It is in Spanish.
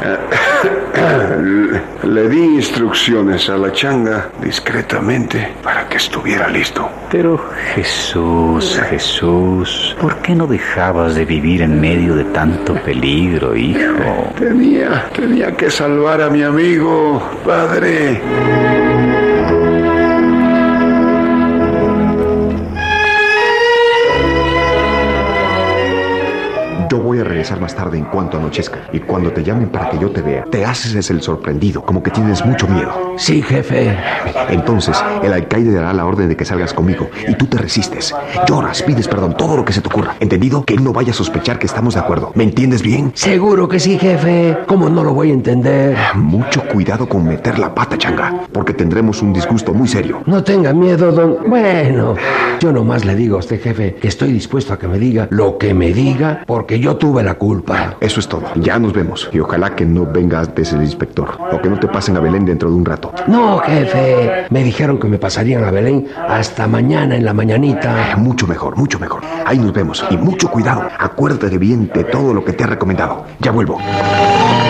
Le di instrucciones a la changa discretamente para que estuviera listo. Pero Jesús, ¿por qué no dejabas de vivir en medio de tanto peligro, hijo? Tenía que salvar a mi amigo, padre. Yo voy a regresar más tarde en cuanto anochezca. Y cuando te llamen para que yo te vea, te haces el sorprendido, como que tienes mucho miedo. Sí, jefe. Entonces, el alcaide dará la orden de que salgas conmigo y tú te resistes. Lloras, pides perdón, todo lo que se te ocurra. ¿Entendido? Que él no vaya a sospechar que estamos de acuerdo. ¿Me entiendes bien? Seguro que sí, jefe. ¿Cómo no lo voy a entender? Mucho cuidado con meter la pata, changa, porque tendremos un disgusto muy serio. No tenga miedo, don... Bueno, yo nomás le digo a usted, jefe, que estoy dispuesto a que me diga lo que me diga, porque yo tuve la culpa. Eso es todo. Ya nos vemos. Y ojalá que no venga antes el inspector, o que no te pasen a Belén dentro de un rato. No, jefe. Me dijeron que me pasarían a Belén hasta mañana en la mañanita. Mucho mejor, mucho mejor. Ahí nos vemos. Y mucho cuidado. Acuérdate bien de todo lo que te he recomendado. Ya vuelvo.